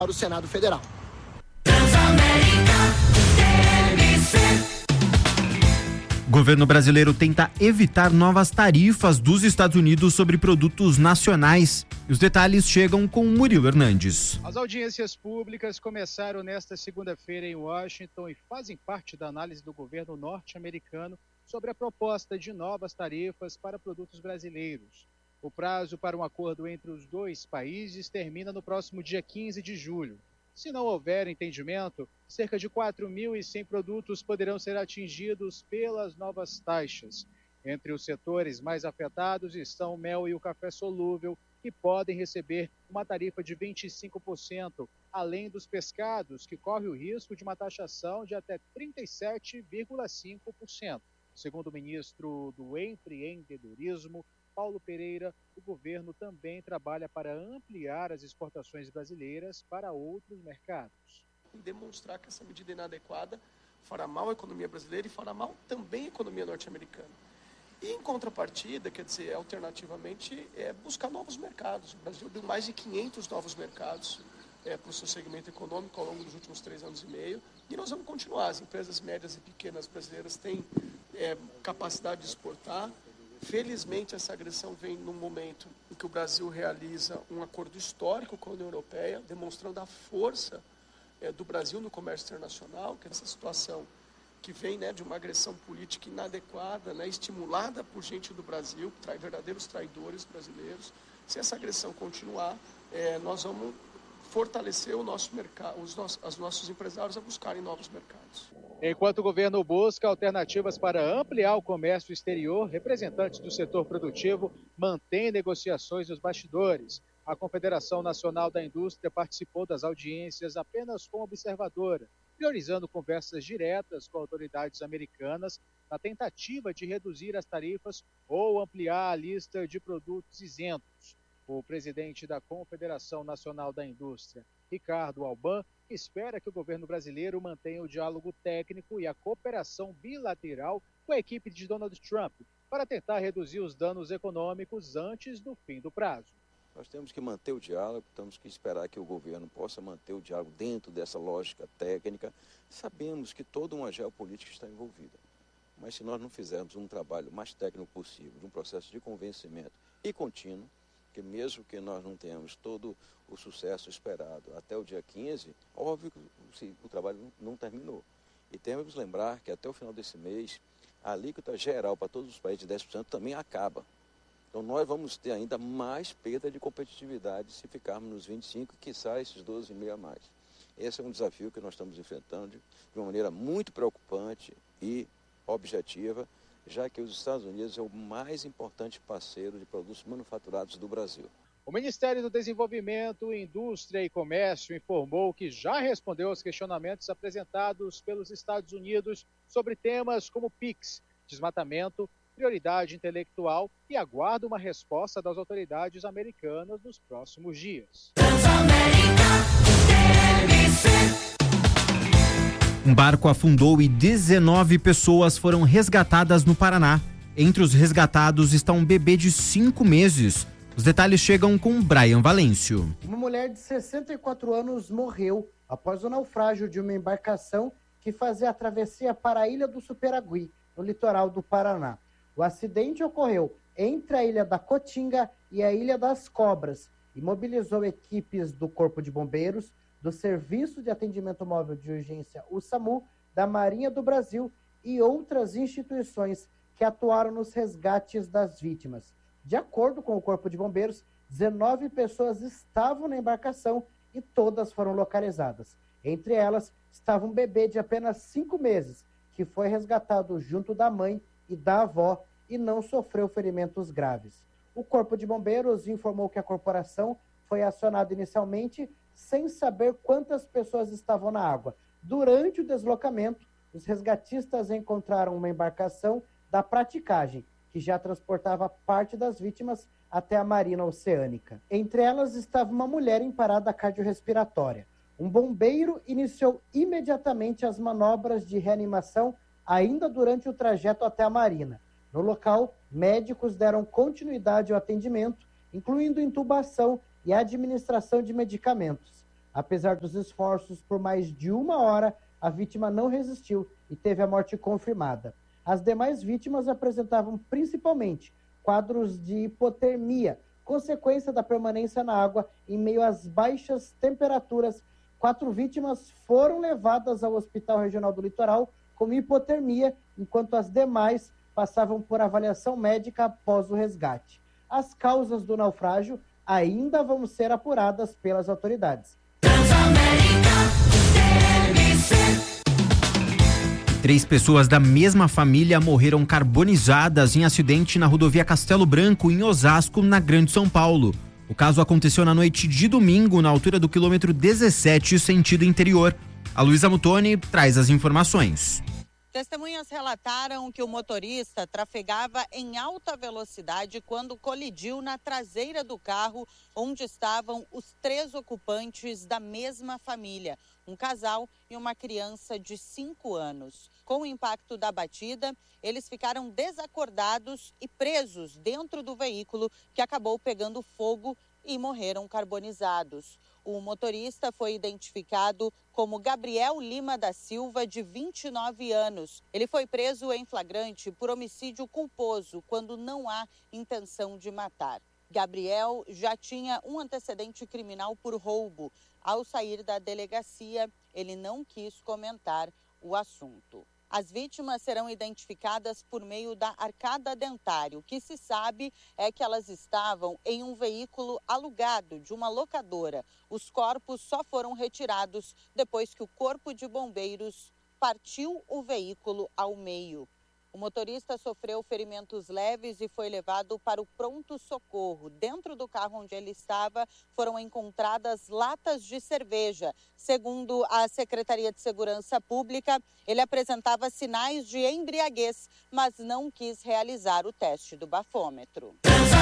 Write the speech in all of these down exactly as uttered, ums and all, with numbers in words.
para o Senado Federal. O governo brasileiro tenta evitar novas tarifas dos Estados Unidos sobre produtos nacionais. Os detalhes chegam com Murilo Hernandes. As audiências públicas começaram nesta segunda-feira em Washington e fazem parte da análise do governo norte-americano sobre a proposta de novas tarifas para produtos brasileiros. O prazo para um acordo entre os dois países termina no próximo dia quinze de julho. Se não houver entendimento, cerca de quatro mil e cem produtos poderão ser atingidos pelas novas taxas. Entre os setores mais afetados estão o mel e o café solúvel, que podem receber uma tarifa de vinte e cinco por cento, além dos pescados, que correm o risco de uma taxação de até trinta e sete vírgula cinco por cento. Segundo o ministro do Empreendedorismo, Paulo Pereira, o governo também trabalha para ampliar as exportações brasileiras para outros mercados. Demonstrar que essa medida é inadequada fará mal à economia brasileira e fará mal também à economia norte-americana. E, em contrapartida, quer dizer, alternativamente, é buscar novos mercados. O Brasil deu mais de quinhentos novos mercados é, para o seu segmento econômico ao longo dos últimos três anos e meio. E nós vamos continuar. As empresas médias e pequenas brasileiras têm é, capacidade de exportar. Felizmente, essa agressão vem num momento em que o Brasil realiza um acordo histórico com a União Europeia, demonstrando a força é, do Brasil no comércio internacional, que é essa situação que vem né, de uma agressão política inadequada, né, estimulada por gente do Brasil, trai, verdadeiros traidores brasileiros. Se essa agressão continuar, é, nós vamos fortalecer o nosso mercado, os nossos, os nossos empresários a buscarem novos mercados. Enquanto o governo busca alternativas para ampliar o comércio exterior, representantes do setor produtivo mantêm negociações nos bastidores. A Confederação Nacional da Indústria participou das audiências apenas como observadora, priorizando conversas diretas com autoridades americanas na tentativa de reduzir as tarifas ou ampliar a lista de produtos isentos. O presidente da Confederação Nacional da Indústria, Ricardo Alban, espera que o governo brasileiro mantenha o diálogo técnico e a cooperação bilateral com a equipe de Donald Trump para tentar reduzir os danos econômicos antes do fim do prazo. Nós temos que manter o diálogo, temos que esperar que o governo possa manter o diálogo dentro dessa lógica técnica. Sabemos que toda uma geopolítica está envolvida, mas se nós não fizermos um trabalho mais técnico possível, de um processo de convencimento e contínuo, que mesmo que nós não tenhamos todo o sucesso esperado até o dia quinze, óbvio que o trabalho não terminou. E temos que lembrar que até o final desse mês, a alíquota geral para todos os países de dez por cento também acaba. Então nós vamos ter ainda mais perda de competitividade se ficarmos nos vinte e cinco por cento, quiçá esses doze vírgula cinco por cento a mais. Esse é um desafio que nós estamos enfrentando de uma maneira muito preocupante e objetiva, já que os Estados Unidos é o mais importante parceiro de produtos manufaturados do Brasil. O Ministério do Desenvolvimento, Indústria e Comércio informou que já respondeu aos questionamentos apresentados pelos Estados Unidos sobre temas como Pix, desmatamento, prioridade intelectual e aguarda uma resposta das autoridades americanas nos próximos dias. Um barco afundou e dezenove pessoas foram resgatadas no Paraná. Entre os resgatados está um bebê de cinco meses. Os detalhes chegam com Brian Valêncio. Uma mulher de sessenta e quatro anos morreu após o naufrágio de uma embarcação que fazia a travessia para a Ilha do Superagui, no litoral do Paraná. O acidente ocorreu entre a Ilha da Cotinga e a Ilha das Cobras e mobilizou equipes do Corpo de Bombeiros, do Serviço de Atendimento Móvel de Urgência, o SAMU, da Marinha do Brasil e outras instituições que atuaram nos resgates das vítimas. De acordo com o Corpo de Bombeiros, dezenove pessoas estavam na embarcação e todas foram localizadas. Entre elas estava um bebê de apenas cinco meses, que foi resgatado junto da mãe e da avó e não sofreu ferimentos graves. O Corpo de Bombeiros informou que a corporação foi acionada inicialmente sem saber quantas pessoas estavam na água. Durante o deslocamento, os resgatistas encontraram uma embarcação da Praticagem, que já transportava parte das vítimas até a Marina Oceânica. Entre elas estava uma mulher em parada cardiorrespiratória. Um bombeiro iniciou imediatamente as manobras de reanimação ainda durante o trajeto até a Marina. No local, médicos deram continuidade ao atendimento, incluindo intubação e administração de medicamentos. Apesar dos esforços por mais de uma hora, a vítima não resistiu e teve a morte confirmada. As demais vítimas apresentavam principalmente quadros de hipotermia, consequência da permanência na água em meio às baixas temperaturas. Quatro vítimas foram levadas ao Hospital Regional do Litoral com hipotermia, enquanto as demais passavam por avaliação médica após o resgate. As causas do naufrágio ainda vão ser apuradas pelas autoridades. Três pessoas da mesma família morreram carbonizadas em acidente na rodovia Castelo Branco, em Osasco, na Grande São Paulo. O caso aconteceu na noite de domingo, na altura do quilômetro dezessete, sentido interior. A Luísa Mutoni traz as informações. Testemunhas relataram que o motorista trafegava em alta velocidade quando colidiu na traseira do carro onde estavam os três ocupantes da mesma família, um casal e uma criança de cinco anos. Com o impacto da batida, eles ficaram desacordados e presos dentro do veículo, que acabou pegando fogo e morreram carbonizados. O motorista foi identificado como Gabriel Lima da Silva, de vinte e nove anos. Ele foi preso em flagrante por homicídio culposo, quando não há intenção de matar. Gabriel já tinha um antecedente criminal por roubo. Ao sair da delegacia, ele não quis comentar o assunto. As vítimas serão identificadas por meio da arcada dentária. O que se sabe é que elas estavam em um veículo alugado de uma locadora. Os corpos só foram retirados depois que o corpo de bombeiros partiu o veículo ao meio. O motorista sofreu ferimentos leves e foi levado para o pronto-socorro. Dentro do carro onde ele estava foram encontradas latas de cerveja. Segundo a Secretaria de Segurança Pública, ele apresentava sinais de embriaguez, mas não quis realizar o teste do bafômetro.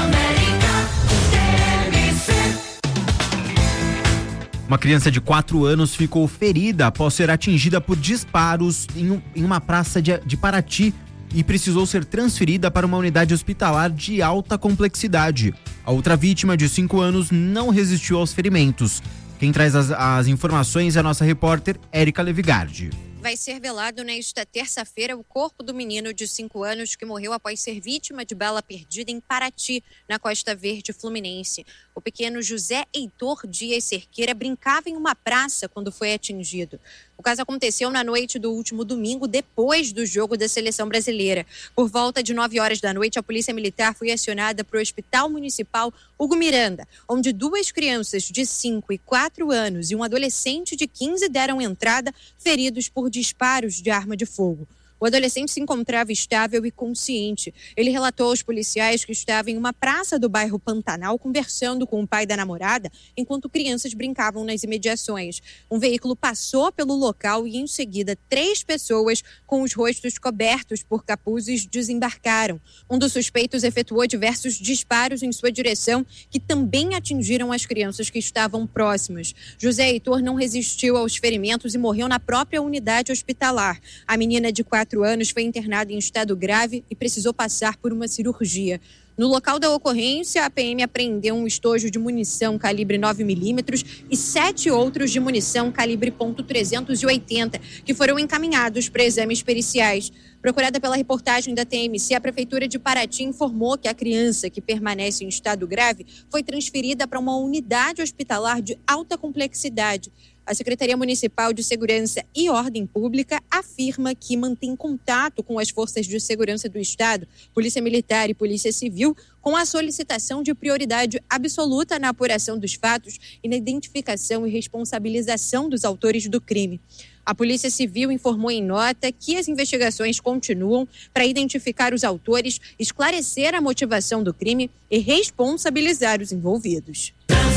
Uma criança de quatro anos ficou ferida após ser atingida por disparos em, um, em uma praça de, de Paraty e precisou ser transferida para uma unidade hospitalar de alta complexidade. A outra vítima, de cinco anos, não resistiu aos ferimentos. Quem traz as, as informações é a nossa repórter Érica Levigardi. Vai ser velado nesta terça-feira o corpo do menino de cinco anos que morreu após ser vítima de bala perdida em Paraty, na Costa Verde Fluminense. O pequeno José Heitor Dias Cerqueira brincava em uma praça quando foi atingido. O caso aconteceu na noite do último domingo, depois do jogo da seleção brasileira. Por volta de nove horas da noite, a Polícia Militar foi acionada para o Hospital Municipal Hugo Miranda, onde duas crianças de cinco e quatro anos e um adolescente de quinze deram entrada, feridos por disparos de arma de fogo. O adolescente se encontrava estável e consciente. Ele relatou aos policiais que estava em uma praça do bairro Pantanal conversando com o pai da namorada, enquanto crianças brincavam nas imediações. Um veículo passou pelo local e, em seguida, três pessoas com os rostos cobertos por capuzes desembarcaram. Um dos suspeitos efetuou diversos disparos em sua direção, que também atingiram as crianças que estavam próximas. José Heitor não resistiu aos ferimentos e morreu na própria unidade hospitalar. A menina de quatro anos foi internada em estado grave e precisou passar por uma cirurgia. No local da ocorrência, a P M apreendeu um estojo de munição calibre nove milímetros e sete outros de munição calibre ponto trezentos e oitenta, que foram encaminhados para exames periciais. Procurada pela reportagem da T M C, a Prefeitura de Paraty informou que a criança, que permanece em estado grave, foi transferida para uma unidade hospitalar de alta complexidade. A Secretaria Municipal de Segurança e Ordem Pública afirma que mantém contato com as forças de segurança do Estado, Polícia Militar e Polícia Civil, com a solicitação de prioridade absoluta na apuração dos fatos e na identificação e responsabilização dos autores do crime. A Polícia Civil informou em nota que as investigações continuam para identificar os autores, esclarecer a motivação do crime e responsabilizar os envolvidos.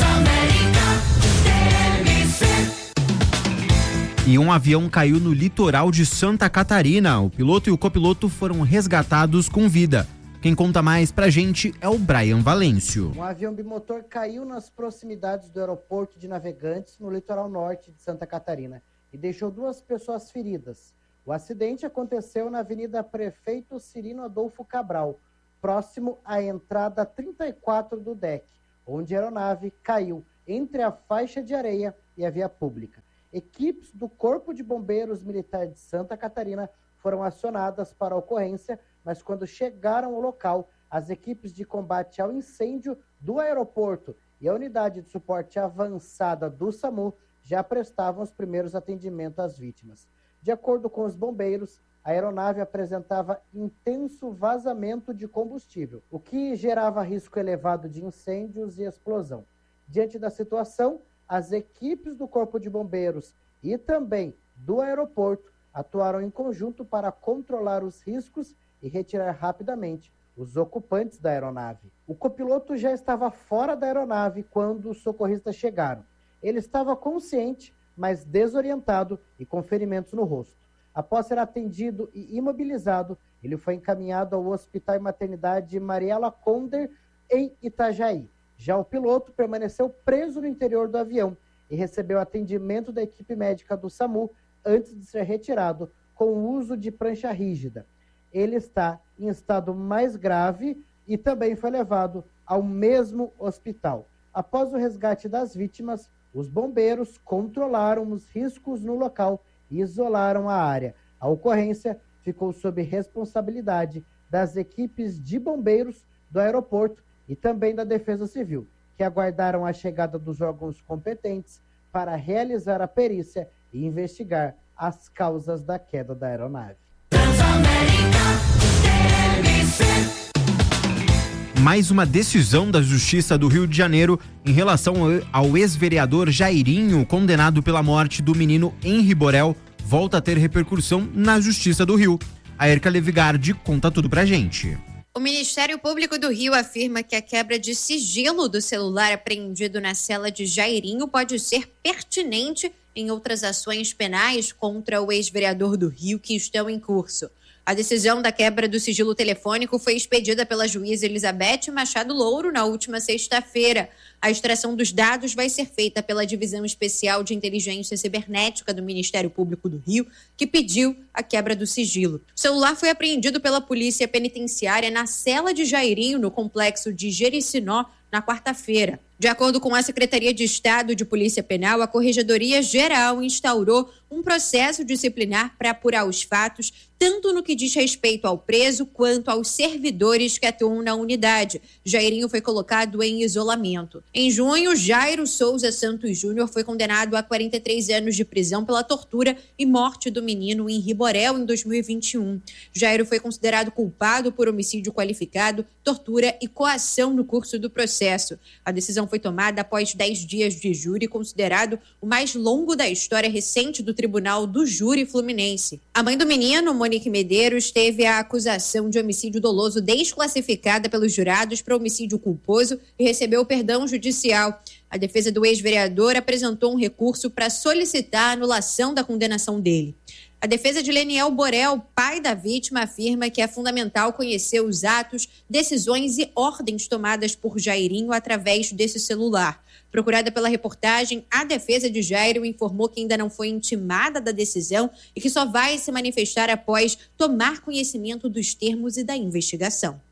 E um avião caiu no litoral de Santa Catarina. O piloto e o copiloto foram resgatados com vida. Quem conta mais pra gente é o Brian Valêncio. Um avião bimotor caiu nas proximidades do aeroporto de Navegantes, no litoral norte de Santa Catarina, e deixou duas pessoas feridas. O acidente aconteceu na Avenida Prefeito Cirino Adolfo Cabral, próximo à entrada trinta e quatro do D E C, onde a aeronave caiu. entre a faixa de areia e a via pública. Equipes do Corpo de Bombeiros Militar de Santa Catarina foram acionadas para a ocorrência, mas quando chegaram ao local, as equipes de combate ao incêndio do aeroporto e a unidade de suporte avançada do SAMU já prestavam os primeiros atendimentos às vítimas. De acordo com os bombeiros, a aeronave apresentava intenso vazamento de combustível, o que gerava risco elevado de incêndios e explosão. Diante da situação, as equipes do Corpo de Bombeiros e também do aeroporto atuaram em conjunto para controlar os riscos e retirar rapidamente os ocupantes da aeronave. O copiloto já estava fora da aeronave quando os socorristas chegaram. Ele estava consciente, mas desorientado e com ferimentos no rosto. Após ser atendido e imobilizado, ele foi encaminhado ao Hospital e Maternidade Mariela Conder, em Itajaí. Já o piloto permaneceu preso no interior do avião e recebeu atendimento da equipe médica do SAMU antes de ser retirado com o uso de prancha rígida. Ele está em estado mais grave e também foi levado ao mesmo hospital. Após o resgate das vítimas, os bombeiros controlaram os riscos no local e isolaram a área. A ocorrência ficou sob responsabilidade das equipes de bombeiros do aeroporto e também da Defesa Civil, que aguardaram a chegada dos órgãos competentes para realizar a perícia e investigar as causas da queda da aeronave. Mais uma decisão da Justiça do Rio de Janeiro em relação ao ex-vereador Jairinho, condenado pela morte do menino Henri Borel, volta a ter repercussão na Justiça do Rio. A Erika Levigardi conta tudo pra gente. O Ministério Público do Rio afirma que a quebra de sigilo do celular apreendido na cela de Jairinho pode ser pertinente em outras ações penais contra o ex-vereador do Rio que estão em curso. A decisão da quebra do sigilo telefônico foi expedida pela juíza Elizabeth Machado Louro na última sexta-feira. A extração dos dados vai ser feita pela Divisão Especial de Inteligência Cibernética do Ministério Público do Rio, que pediu a quebra do sigilo. O celular foi apreendido pela Polícia Penitenciária na cela de Jairinho, no complexo de Jericinó, na quarta-feira. De acordo com a Secretaria de Estado de Polícia Penal, a Corregedoria Geral instaurou um processo disciplinar para apurar os fatos, tanto no que diz respeito ao preso quanto aos servidores que atuam na unidade. Jairinho foi colocado em isolamento. Em junho, Jairo Souza Santos Júnior foi condenado a quarenta e três anos de prisão pela tortura e morte do menino Henri Borel em dois mil e vinte e um. Jairo foi considerado culpado por homicídio qualificado, tortura e coação no curso do processo. A decisão foi tomada após dez dias de júri, considerado o mais longo da história recente do Tribunal do Júri Fluminense. A mãe do menino, Monique Medeiros, teve a acusação de homicídio doloso desclassificada pelos jurados para homicídio culposo e recebeu perdão judicial. A defesa do ex-vereador apresentou um recurso para solicitar a anulação da condenação dele. A defesa de Leniel Borel, pai da vítima, afirma que é fundamental conhecer os atos, decisões e ordens tomadas por Jairinho através desse celular. Procurada pela reportagem, a defesa de Jairo informou que ainda não foi intimada da decisão e que só vai se manifestar após tomar conhecimento dos termos e da investigação.